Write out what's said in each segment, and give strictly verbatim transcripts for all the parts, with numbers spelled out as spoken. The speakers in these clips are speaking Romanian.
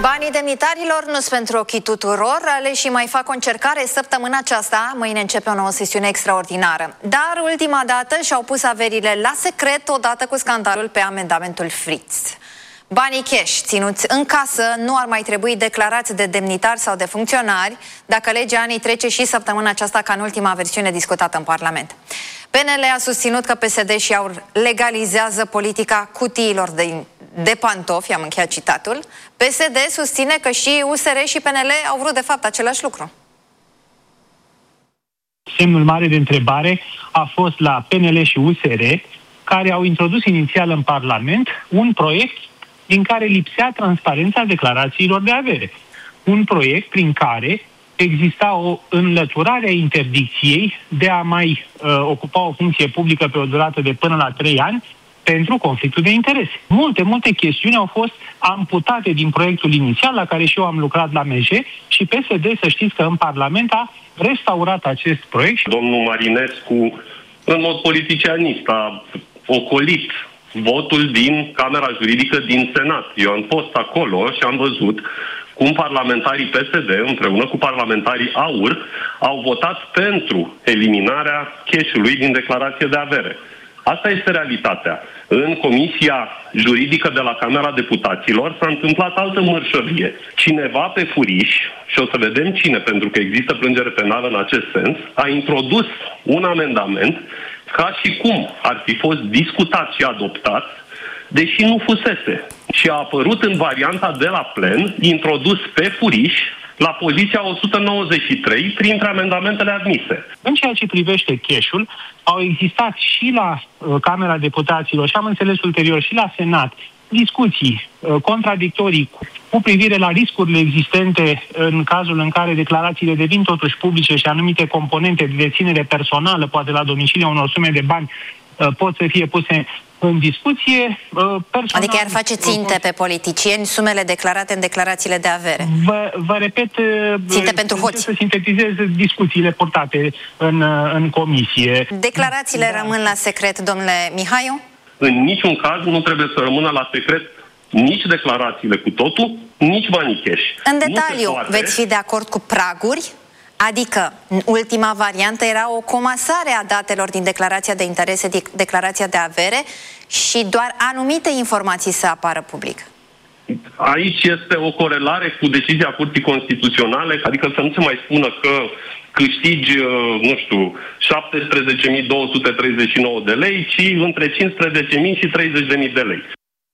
Banii demnitarilor nu sunt pentru ochii tuturor, aleșii mai fac o încercare săptămâna aceasta, mâine începe o nouă sesiune extraordinară. Dar ultima dată și-au pus averile la secret odată cu scandalul pe amendamentul Fritz. Banii cash ținuți în casă nu ar mai trebui declarați de demnitari sau de funcționari dacă legea anii trece și săptămâna aceasta ca în ultima versiune discutată în Parlament. P N L a susținut că P S D și AUR legalizează politica cutiilor de, de pantofi, am încheiat citatul. P S D susține că și U S R și P N L au vrut de fapt același lucru. Semnul mare de întrebare a fost la P N L și U S R, care au introdus inițial în Parlament un proiect din care lipsea transparența declarațiilor de avere. Un proiect prin care exista o înlăturare a interdicției de a mai uh, ocupa o funcție publică pe o durată de până la trei ani pentru conflictul de interese. Multe, multe chestiuni au fost amputate din proiectul inițial, la care și eu am lucrat la M J, și P S D, să știți că în Parlament a restaurat acest proiect. Domnul Marinescu, în mod politicianist, a ocolit votul din Camera Juridică din Senat. Eu am fost acolo și am văzut cum parlamentarii P S D, împreună cu parlamentarii AUR, au votat pentru eliminarea cash-ului din declarație de avere. Asta este realitatea. În Comisia Juridică de la Camera Deputaților s-a întâmplat altă mărșăvie. Cineva pe furiș, și o să vedem cine, pentru că există plângere penală în acest sens, a introdus un amendament ca și cum ar fi fost discutat și adoptat, deși nu fusese. Și a apărut în varianta de la plen, introdus pe furiș, la poziția o sută nouăzeci și trei, printre amendamentele admise. În ceea ce privește cash-ul, au existat și la uh, Camera Deputaților, și am înțeles ulterior și la Senat, discuții uh, contradictorii cu, cu privire la riscurile existente în cazul în care declarațiile devin totuși publice și anumite componente de deținere personală, poate la domiciliu unor sume de bani, uh, pot să fie puse în discuție. Uh, personal, adică ar face ținte pe politicieni sumele declarate în declarațiile de avere. Vă, vă repet, ținte pentru hoți. Să sintetizez discuțiile portate în, în comisie. Declarațiile da. rămân la secret, domnule Mihaiu? În niciun caz nu trebuie să rămână la secret nici declarațiile cu totul, nici banii cash. În detaliu, poate... veți fi de acord cu praguri? Adică, ultima variantă era o comasare a datelor din declarația de interese, declarația de avere și doar anumite informații să apară public. Aici este o corelare cu decizia Curții Constituționale, adică să nu se mai spună că câștigi, nu știu, șaptesprezece mii două sute treizeci și nouă de lei, ci între cincisprezece mii și treizeci de mii de lei.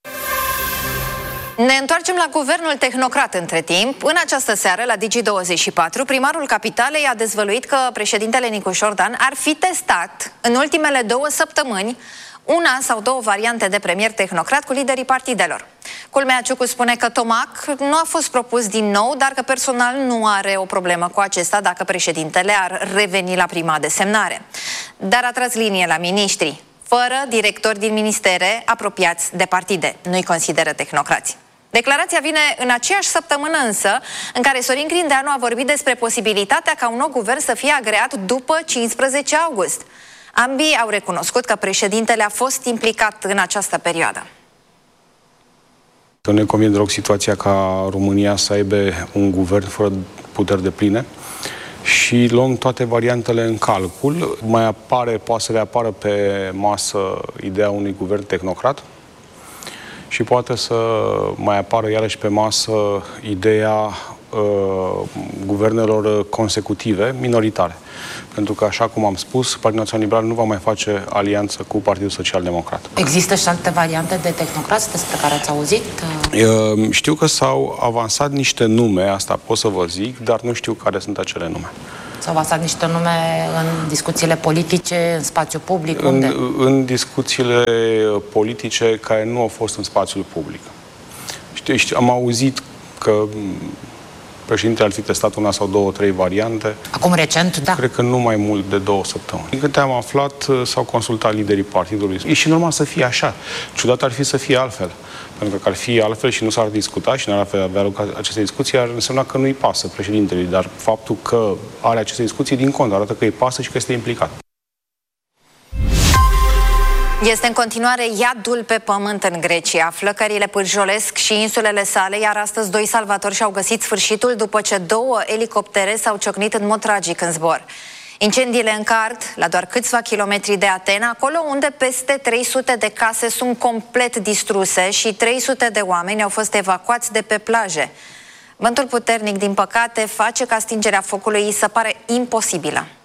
Ne întoarcem la guvernul tehnocrat între timp. În această seară, la Digi douăzeci și patru, primarul Capitalei a dezvăluit că președintele Nicu Șordan ar fi testat în ultimele două săptămâni una sau două variante de premier tehnocrat cu liderii partidelor. Culmea, Ciucu spune că Tomac nu a fost propus din nou, dar că personal nu are o problemă cu acesta dacă președintele ar reveni la prima desemnare. Dar a tras linie la miniștri, fără directori din ministere apropiați de partide. Nu-i consideră tehnocrați. Declarația vine în aceeași săptămână însă în care Sorin Grindeanu a vorbit despre posibilitatea ca un nou guvern să fie agreat după cincisprezece august. Ambii au recunoscut că președintele a fost implicat în această perioadă. Nu ne convine deloc situația ca România să aibă un guvern fără puteri depline și luăm toate variantele în calcul. Mai apare, poate să reapară pe masă ideea unui guvern tehnocrat și poate să mai apară iarăși pe masă ideea uh, guvernelor consecutive, minoritare. Pentru că, așa cum am spus, Partidul Național Liberal nu va mai face alianță cu Partidul Social Democrat. Există și alte variante de tehnocrați despre care ați auzit? Uh, știu că s-au avansat niște nume, asta pot să vă zic, dar nu știu care sunt acele nume. S-au avansat niște nume în discuțiile politice, în spațiu public? Unde? În, în discuțiile politice care nu au fost în spațiul public. Știu, știu, am auzit că președintele ar fi testat una sau două, trei variante. Acum recent, da. Cred că nu mai mult de două săptămâni. Din câte am aflat, s-au consultat liderii partidului. E și normal să fie așa. Ciudat ar fi să fie altfel. Pentru că ar fi altfel și nu s-ar discuta și nu ar avea loc aceste discuții, ar însemna că nu-i pasă președintelui. Dar faptul că are aceste discuții, din cont, arată că îi pasă și că este implicat. Este în continuare iadul pe pământ în Grecia. Flăcările pârjolesc și insulele sale, iar astăzi doi salvatori și-au găsit sfârșitul după ce două elicoptere s-au ciocnit în mod tragic în zbor. Incendiile încard la doar câțiva kilometri de Atena, acolo unde peste trei sute de case sunt complet distruse și trei sute de oameni au fost evacuați de pe plaje. Vântul puternic, din păcate, face ca stingerea focului să pare imposibilă.